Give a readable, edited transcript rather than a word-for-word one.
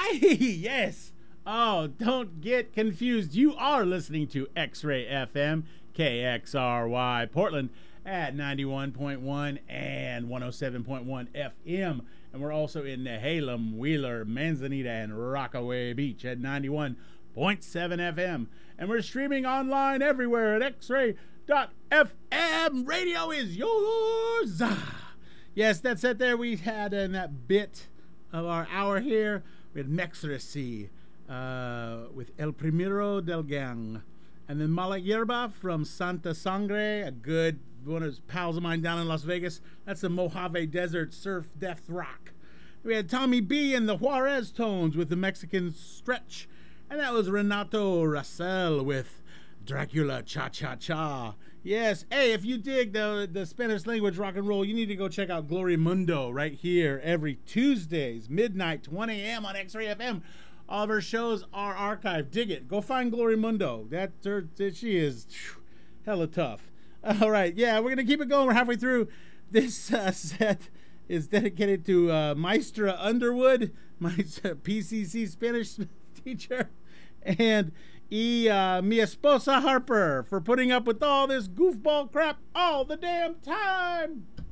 Yes. Oh, don't get confused. You are listening to X-Ray FM, KXRY, Portland at 91.1 and 107.1 FM. And we're also in Nehalem, Wheeler, Manzanita, and Rockaway Beach at 91.7 FM. And we're streaming online everywhere at xray.fm. Radio is yours. Yes, that's it there. We had in that bit of our hour here with Mexracy with El Primero del Gang. And then Mala Yerba from Santa Sangre, a good one of his pals of mine down in Las Vegas. That's the Mojave Desert Surf Death Rock. We had Tommy B and the Juarez Tones with the Mexican Stretch. And that was Renato Russell with Dracula Cha Cha Cha. Yes, hey, if you dig the Spanish language rock and roll, you need to go check out Glory Mundo right here every Tuesdays, midnight, 1 a.m. on X-Ray FM. All of her shows are archived. Dig it. Go find Glory Mundo. She is hella tough. All right, yeah, we're going to keep it going. We're halfway through. This set is dedicated to Maestra Underwood, my PCC Spanish teacher, and mi esposa Harper for putting up with all this goofball crap all the damn time.